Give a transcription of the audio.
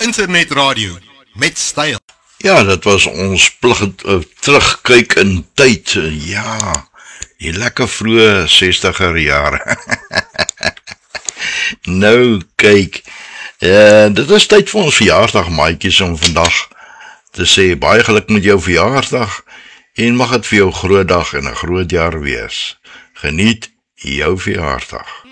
Internetradio met styl. Ja, dat was ons terugkyk in tyd. Ja, die lekker vroeë 60er jare. Nou, kyk, dit is tyd vir ons verjaarsdag, maatjies, om vandag te sê, baie geluk met jou verjaarsdag, en mag het vir jou groot dag en 'n groot jaar wees. Geniet jou verjaarsdag.